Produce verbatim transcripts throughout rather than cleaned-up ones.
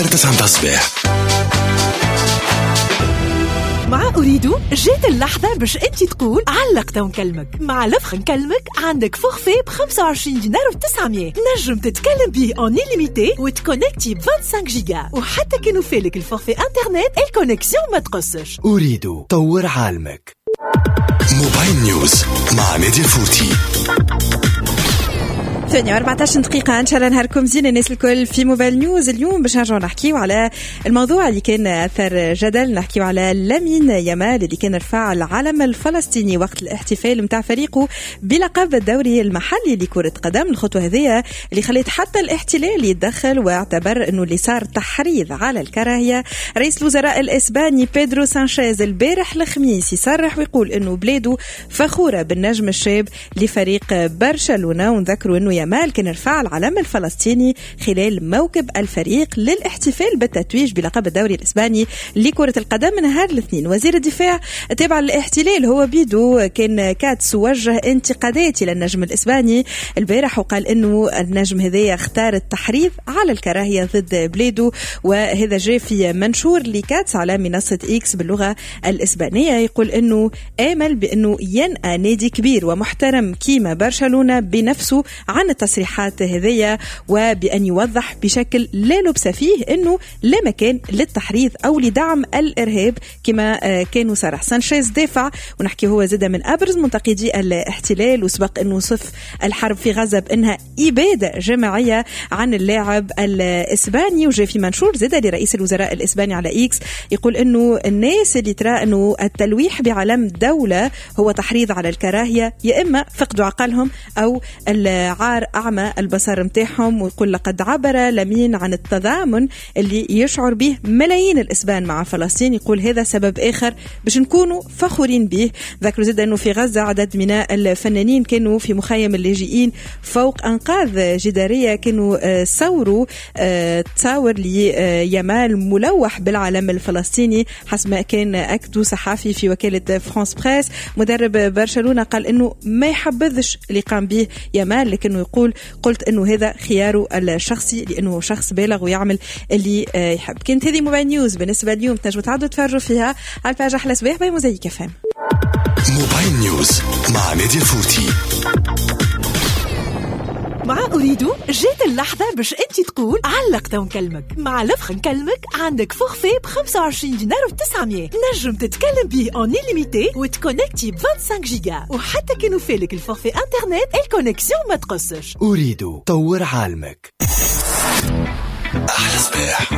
تسعة الصباح. مع أريدو جيت اللحظة باش أنت تقول علقت ونكلمك. مع لفخ نكلمك عندك فورفي ب خمسة وعشرين دينار و تسعمية، نجم تتكلم به اون إليميتي وتكونكتي ب خمسة وعشرين جيجا، وحتى كانوا فالك الفورفي انترنت الكونكسيون ما تقصش. أريدو طور عالمك. موبايل نيوز مع نادية الفوتي. ثانية أربعة عشر دقيقة. إن شاء الله نهاركم زين الناس الكل في موبايل نيوز. اليوم باش نرجعوا نحكيو على الموضوع اللي كان أثر جدل، نحكيو على لامين يامال اللي كان رفع العلم الفلسطيني وقت الاحتفال متاع فريقه بلقب الدوري المحلي لكرة قدم. الخطوة هذه اللي خلت حتى الاحتلال يتدخل واعتبر أنه اللي صار تحريض على الكراهية. رئيس الوزراء الإسباني بيدرو سانشيز البارح الخميس يصرح ويقول أنه بلاده فخورة بالنجم الشاب لفريق برشلونة، ونذكروا أنه يامال كان رفع العلم الفلسطيني خلال موكب الفريق للاحتفال بالتتويج بلقب الدوري الإسباني لكرة القدم نهار الاثنين. وزير الدفاع تابع الاحتلال هو بيدو كان كاتس وجه انتقادات إلى النجم الإسباني البارح، وقال أنه النجم هذا اختار التحريض على الكراهية ضد بلاده. وهذا جاء في منشور لكاتس على منصة إكس باللغة الإسبانية، يقول أنه آمل بأنه ينأى نادي كبير ومحترم كيما برشلونة بنفسه عن التصريحات هذية، وبأن يوضح بشكل لا لبس فيه أنه لا مكان للتحريض أو لدعم الإرهاب كما كانوا صرح. سانشيز دافع ونحكي هو زاد من أبرز منتقدي الاحتلال، وسبق أنه وصف الحرب في غزة بأنها إبادة جماعية عن اللاعب الإسباني. وجاء في منشور زاد لرئيس الوزراء الإسباني على إكس يقول أنه الناس اللي ترى أنه التلويح بعلم دولة هو تحريض على الكراهية يا إما فقدوا عقلهم أو عار أعمى البصر متاعهم. ويقول لقد عبر لامين عن التضامن اللي يشعر به ملايين الإسبان مع فلسطين، يقول هذا سبب آخر باش نكونوا فخورين به. ذكروا زاد أنه في غزة عدد من الفنانين كانوا في مخيم اللاجئين فوق أنقاض جدارية، كانوا صوروا تصاور ليامال ملوح بالعلم الفلسطيني حسب ما كان أكدوا صحافي في وكالة فرانس بريس. مدرب برشلونة قال أنه ما يحبذش اللي قام به يامال، لكنه يقول قلت أنه هذا خياره الشخصي لأنه شخص بالغ ويعمل اللي يحب. كانت هذه موبايل نيوز بالنسبة اليوم، تنجموا تعودوا تفرجوا فيها على الباج أحلى صباح باي موزايك فهم. موبايل نيوز مع نادية الفوتي. مع أريدو جيت اللحظة باش أنت تقول علقت ونكلمك. مع لفخ نكلمك عندك فورفي ب خمسة وعشرين دينار و تسعمية، نجم تتكلم به اون إليميتي وتكونكتي ب خمسة وعشرين جيجا، وحتى كانوا فالك الفورفي انترنت الكونكسيون ما تقصش. أريدو طور عالمك. أحلى صباح.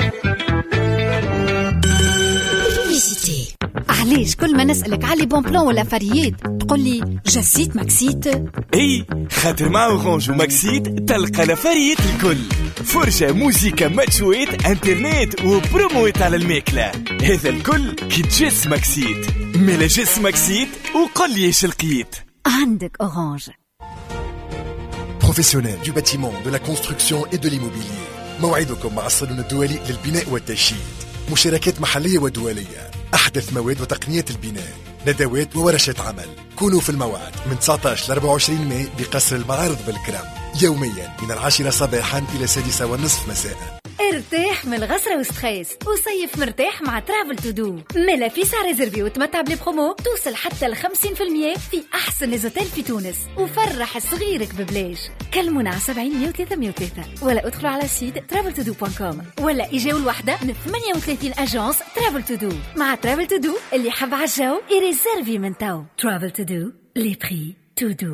علاش كل ما نسألك على بون بلان ولا فريات تقول لي جسيت ماكسيت؟ اي خاطر مع اورانج وماكسيت تلقى لفريات الكل، فرشة موسيقى ماتشويت انترنت وبرومويت على الماكلة. هذا الكل كي تجس ماكسيت. ملا جس ماكسيت وقل لي ايش لقيت. عندك اورانج. Professionnels du bâtiment, de la construction et de l'immobilier. موعدكم مع الصالون الدولي للبناء والتشييد. مشاركات محلية ودولية، أحدث مواد وتقنيات البناء، ندوات وورشات عمل. كونوا في الموعد من تسعة عشر ل أربعة وعشرين ماي بقصر المعارض بالكرم، يوميا من العاشرة صباحا إلى السادسة والنصف مساء. ارتاح من الغسرة وستريس وصيف مرتاح مع ترافل تو دو. ملا في سعر ريزرفي وتمتع بلي برومو توصل حتى ل خمسين بالمية في أحسن ليزوتيل في تونس، وفرح صغيرك ببلاش. كلمونا على سبعين مية وثلاثة مية وثلاثة ولا ادخلوا على سيت ترافل تو دو دوت كوم ولا إجاو الوحدة من ثمانية وثلاثين أجانس ترافل تو دو. مع ترافل تو دو اللي حب عالجو يريزرفي من تو. ترافل تو دو لي بري تو دو.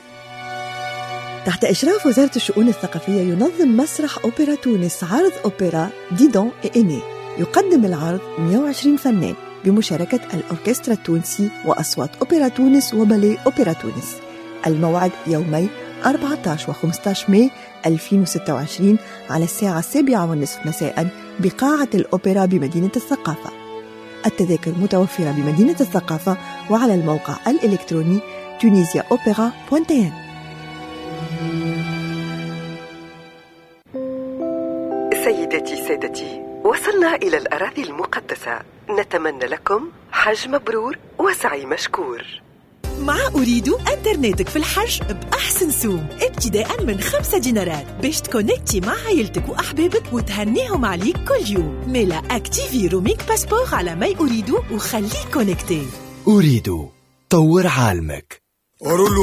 تحت إشراف وزارة الشؤون الثقافية ينظم مسرح أوبرا تونس عرض أوبرا ديدون إيني. يقدم العرض مئة وعشرين فنان بمشاركة الأوركسترا التونسي وأصوات أوبرا تونس وباليه أوبرا تونس. الموعد يومي أربعة عشر و خمسة عشر ماي ألفين وستة وعشرين على الساعة السابعة والنصف مساء بقاعة الأوبرا بمدينة الثقافة. التذاكر متوفرة بمدينة الثقافة وعلى الموقع الإلكتروني تونيزيا أوبرا دوت تي إن. سيدتي سادتي، وصلنا إلى الأراضي المقدسة. نتمنى لكم حج مبرور وسعي مشكور. مع أريدو أنترنتك في الحج بأحسن سوم ابتداء من خمسة دينارات باش تكونكتي مع عائلتك وأحبابك وتهنيهم عليك كل يوم. ميلا أكتيفي روميك باسبور على ماي أريدو وخليك كونكتي. أريدو طور عالمك.